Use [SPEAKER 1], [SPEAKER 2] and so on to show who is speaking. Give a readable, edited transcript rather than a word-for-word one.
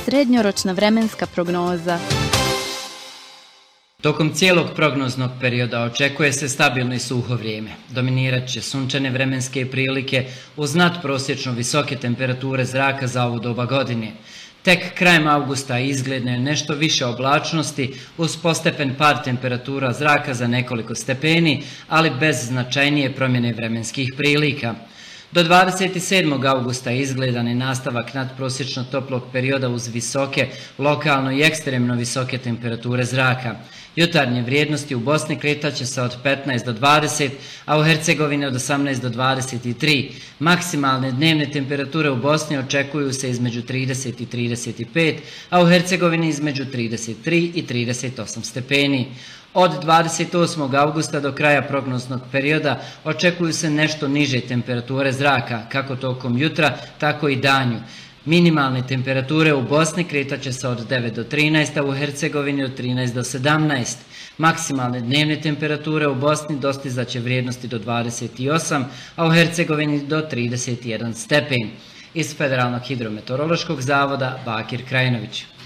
[SPEAKER 1] Srednjoročna vremenska prognoza.
[SPEAKER 2] Tokom cijelog prognoznog perioda očekuje se stabilno i suho vrijeme. Dominirat će sunčane vremenske prilike uz nadprosječno visoke temperature zraka za ovu doba godine. Tek krajem avgusta izgledne nešto više oblačnosti uz postepen pad temperatura zraka za nekoliko stepeni, ali bez značajnije promjene vremenskih prilika. Do 27. augusta izgledan je nastavak nadprosječno toplog perioda uz visoke, lokalno i ekstremno visoke temperature zraka. Jutarnje vrijednosti u Bosni kretat će se od 15 do 20, a u Hercegovini od 18 do 23. Maksimalne dnevne temperature u Bosni očekuju se između 30 i 35, a u Hercegovini između 33 i 38 stepeni. Od 28. augusta do kraja prognoznog perioda očekuju se nešto niže temperature zraka, kako tokom jutra, tako i danju. Minimalne temperature u Bosni kretat će se od 9 do 13, a u Hercegovini od 13 do 17. Maksimalne dnevne temperature u Bosni dostizat će vrijednosti do 28, a u Hercegovini do 31 stepen. Iz Federalnog hidrometeorološkog zavoda Bakir Krajinović.